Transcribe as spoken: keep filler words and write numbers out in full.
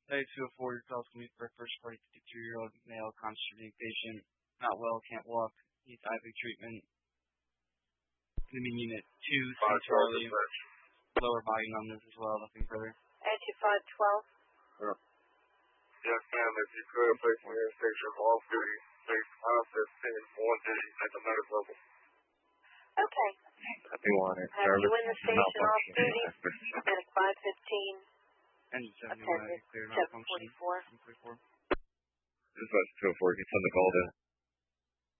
Hey, two oh four, your call's coming for a first party fifty-two-year-old male constituting patient. Not well, can't walk, needs I V treatment. Gonna be unit two, five Charlie. Lower body numbness as well, nothing further. eight two five twelve. Yeah. Yes, ma'am, if you could, place me in station off duty, base five fifteen, one duty at the medical level. Okay. Happy water. Have you in the station off duty? Medic five fifteen. Engine seventy-one, clear seven forty-four. malfunction. This is two oh four, get something called in.